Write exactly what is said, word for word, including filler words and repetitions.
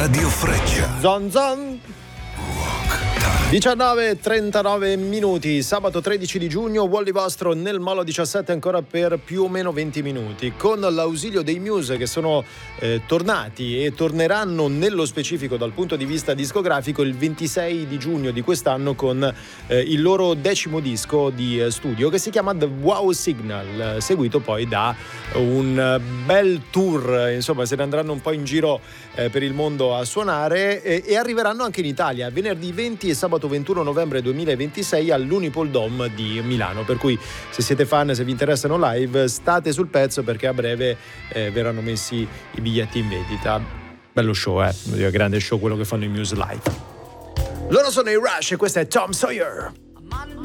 Radio Freccia. Zon zon. diciannove e trentanove minuti, sabato tredici di giugno, Wally vostro nel Molo diciassette ancora per più o meno venti minuti, con l'ausilio dei Muse che sono eh, tornati e torneranno nello specifico dal punto di vista discografico il ventisei di giugno di quest'anno con eh, il loro decimo disco di eh, studio che si chiama The Wow Signal, eh, seguito poi da un eh, bel tour, insomma se ne andranno un po' in giro eh, per il mondo a suonare e, e arriveranno anche in Italia venerdì venti e sabato ventuno novembre duemilaventisei all'Unipol Dome di Milano, per cui se siete fan, se vi interessano live, state sul pezzo perché a breve eh, verranno messi i biglietti in vendita. Bello show, eh, grande show quello che fanno i Muse live. Loro sono i Rush e questo è Tom Sawyer.